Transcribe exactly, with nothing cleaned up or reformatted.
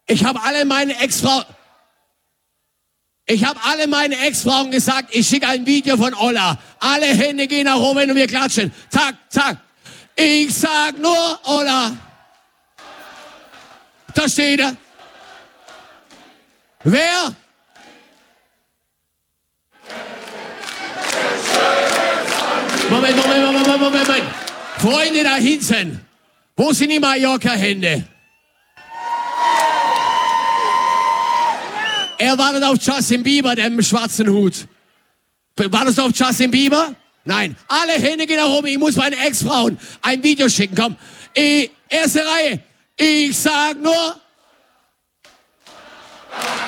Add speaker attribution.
Speaker 1: Ich habe alle meine Ex-Frauen... Ich habe alle meine Ex-Frauen gesagt, ich schicke ein Video von Olla. Alle Hände gehen nach oben und wir klatschen. Zack, zack. Ich sag nur Olla. Da steht er. Wer? Moment, Moment, Moment, Moment, Moment, Moment. Freunde da hinten. Wo sind die Mallorca-Hände? Er wartet auf Justin Bieber, der mit dem schwarzen Hut. Wartest du auf Justin Bieber? Nein. Alle Hände gehen nach oben. Ich muss meinen Ex-Frauen ein Video schicken. Komm. Ich, erste Reihe. Ich sag nur...